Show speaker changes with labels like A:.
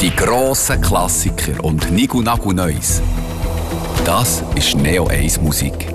A: Die grossen Klassiker und Nigu Nagu Neues. Das ist Neo 1 Musik.